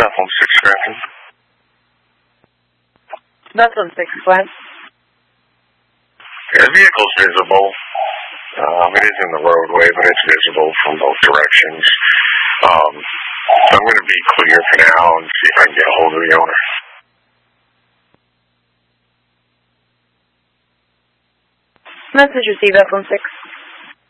Bethel 6 traffic. Bethel 6, what? The vehicle's visible. It is in the roadway, but it's visible from both directions. So I'm going to be clear for now and see if I can get a hold of the owner. Message received, Bethel 6.